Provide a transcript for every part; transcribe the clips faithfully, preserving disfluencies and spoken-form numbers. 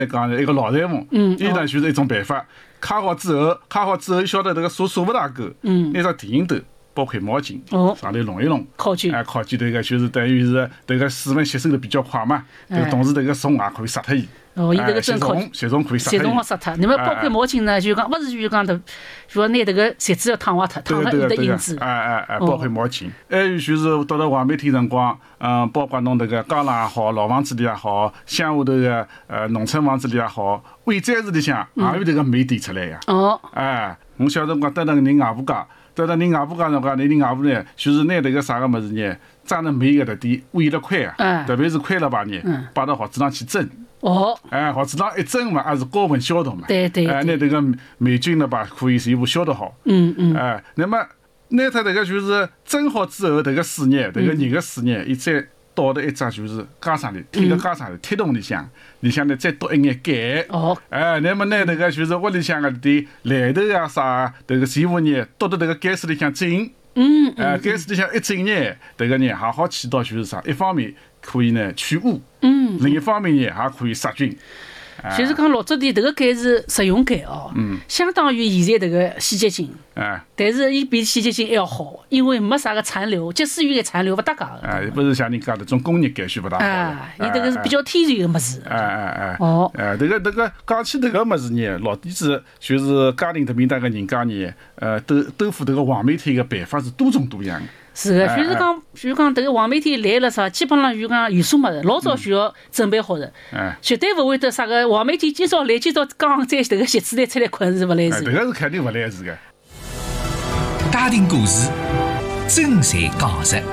一讲一个老裁缝， 嗯， 伊呢就是一种办法，卡好之后，卡好之后，晓得这个锁锁不大够， 嗯， 拿只电熨斗包块毛巾， 哦， 上头弄一弄， 烤卷， 哎，烤卷这个就是等于是这个水分吸收的比较快嘛，这个同时这个虫也可以杀脱伊。 哦，伊这个真烤， 血虫可以杀脱， 血虫好杀脱。那么包括毛巾呢，就讲勿是就讲的，就讲拿这个席子要烫坏脱，烫了有的印子。 哎哎哎，包括毛巾，还有就是到了黄梅天辰光，嗯，包括侬这个江浪也好，老房子里也好，乡下头个呃农村房子里也好，位宅子里向也有这个煤点出来呀。 哦， 哎，我小辰光蹲到人外婆家，蹲到人外婆家辰光，那人外婆呢，就是拿这个啥个物事呢，装到煤搿搭点煨了块啊，特别是块了把呢，摆到盒子上去蒸。 哦， 哎，盒子上一蒸嘛，也是高温消毒嘛。 对对。 哎，拿这个霉菌呢，把可以全部消毒好。 嗯嗯。 哎，那么拿它这个就是蒸好之后，这个水热，这个热个水热，伊再倒到一只就是架上里，贴到架上里，铁桶里向，里向呢再倒一眼钙。 哦。 哎，那么拿这个就是屋里向个点烂头呀啥，这个全部呢倒到这个盖水里向浸。 嗯。 哎，盖水里向一浸呢，这个呢还好起到就是啥，一方面可以呢去污。 嗯， 另一方面呢，还可以杀菌。 就是讲老早的这个钙是食用钙哦，嗯，相当于现在这个洗洁精， 哎， 但是伊比洗洁精还要好，因为没啥个残留，即使有个残留不搭界的。 哎，不是像你讲的种工业钙水不大好。 哎，伊这个是比较天然的物事。 哎哎哎。 哦。 哎，这个这个讲起这个物事呢，老底子就是家庭特别大个人家呢，呃，都都付这个黄梅天个办法是多种多样的。 是的，就是讲，就是讲，这个黄梅天来了啥，基本上就讲有数么子，老早就要准备好的，绝对不会得啥个黄梅天今朝来，今朝刚在这个席子里出来困是不来事。 这个是肯定不来事的。 家庭故事，真实讲述。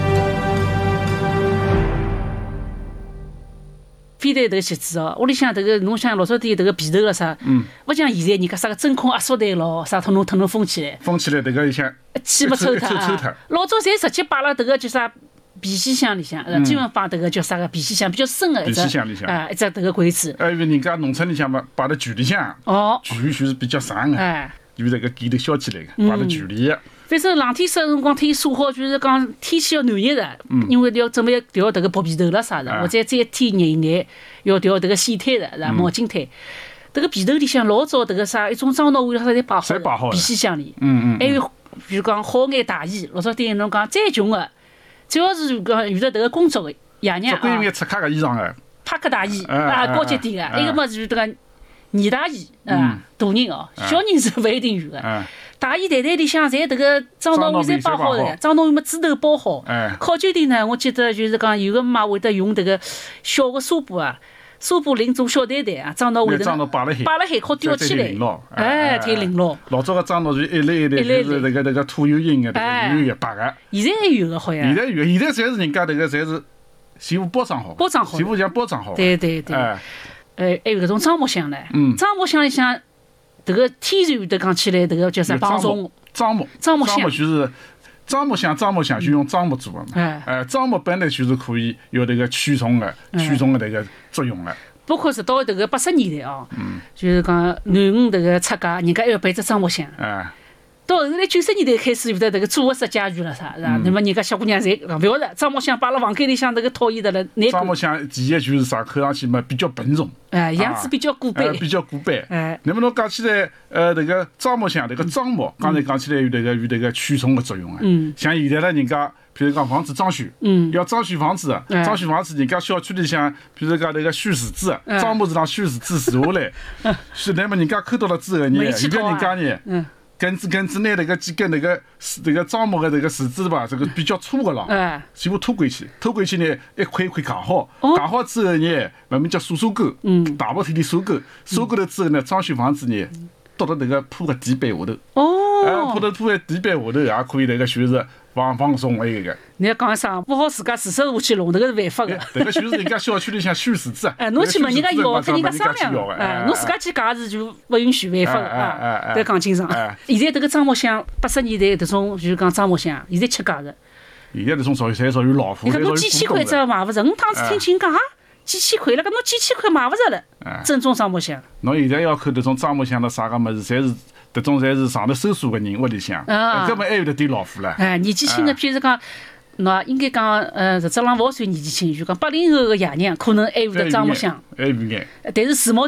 非得这个席子哦，屋里向这个侬像老早点这个被头了啥，嗯，勿像现在人家啥个真空压缩袋咯，啥脱侬脱侬封起来， 封起来这个里向气没抽脱啊。老早侪直接摆了这个叫啥皮箱箱里向，专门放这个叫啥个皮箱箱比较深的一只啊一只这个柜子。 还有人家农村里向嘛，摆到渠里向， 哦， 渠就是比较长的， 哎， 有这个盖头削起来的，摆到渠里。 反正冷天湿辰光天晒好，就是讲天气要暖热的，因为要准备调这个薄被头了啥的，或者再天热一眼要调这个线毯的，然后毛巾毯。这个被头里向老早这个啥一种樟脑位，它侪摆好的，皮箱箱里。 嗯嗯。 还有比如讲好眼大衣，老早点侬讲再穷的，只要是讲遇到这个工作的爷娘啊， 有眼出卡个衣裳的， 帕克大衣啊，高级点的，还有么就是这个呢大衣啊，大人哦，小人是不一定有的。大衣袋袋里向侪迭个樟脑位侪包好的，樟脑位么指头包好。烤酒店呢，我记得就是讲有个妈会得用迭个小个纱布啊，纱布拎种小袋袋啊，樟脑位头摆了海， 摆了海靠吊起来，哎，再淋牢。 老早个樟脑就一粒一粒，就是那个那个土油印的，有一白个。 现在还有个好像。 现在有，现在侪是人家迭个侪是全部包装好， 包装好， 全部像包装好。 对对对。哎，还有搿种樟木箱呢，樟木箱里向。这个天然的讲起来，这个叫啥？帮虫。 樟木。 樟木箱。 就是樟木箱，樟木箱就用樟木做的嘛。哎。哎，樟木本来就是可以有这个驱虫的、驱虫的这个作用的。 包括是到这个八十年代啊，就是讲囡恩这个出嫁，人家还要备只樟木箱。哎。到后来九十年代开始有的这个主卧室家具了啥，是吧？那么人家小姑娘侪勿晓得樟木箱摆辣房间里向，这个讨厌的了。 樟木箱第一就是啥，看上去嘛比较笨重， 哎，样子比较古板， 比较古板。 哎， 那么侬讲起来，呃，这个樟木箱，这个樟木，刚才讲起来有这个有这个驱虫的作用啊。嗯。像现在呢，人家比如讲房子装修，嗯，要装修房子，装修房子，人家小区里向，比如讲那个宣纸纸，樟木是让宣纸纸撕下来，是那么人家看到了之后呢，有个人家呢，嗯。根子根子拿那个几根那个那个樟木的那个树枝吧，这个比较粗的了，全部拖过去，拖过去呢，一块一块夹好，夹好之后呢，慢慢叫刷刷钩，大部头里刷钩，刷钩了之后呢，装修房子呢，倒到那个铺个地板下头，哦，铺到铺在地板下头也可以那个就是放放松那个。 你要讲啥？不好自家自首下去弄，这个是违法的。 这个就是人家小区里向宣纸纸啊。 哎，侬去问人家要，跟人家商量。哎，侬自家去夹是就不允许违法的啊！得讲清爽。现在这个樟木箱，八十年代这种就是讲樟木箱，现在吃价的。 现在这种属于侪属于老虎。 你看侬几千块只买勿着，我当时听亲讲啊，几千块了，搿侬几千块买勿着了。正宗樟木箱。 侬现在要看这种樟木箱的啥个物事，侪是。这种侪是上头收数个人屋里向，根本还有得点老虎了。 哎，年纪轻的，譬如讲， 喏，应该讲，呃，实质上勿算年纪轻，就讲八零后个爷娘可能还会得装木箱， 还有眼， 但是时髦